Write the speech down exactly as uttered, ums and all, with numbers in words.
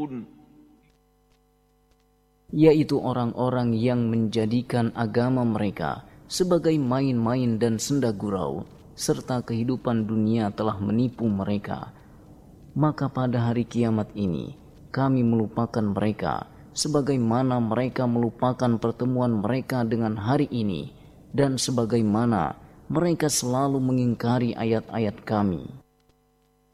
يعدلون yaitu orang-orang yang menjadikan agama mereka sebagai main-main dan senda gurau, serta kehidupan dunia telah menipu mereka. Maka pada hari kiamat ini kami melupakan mereka sebagaimana mereka melupakan pertemuan mereka dengan hari ini, dan sebagaimana mereka selalu mengingkari ayat-ayat kami.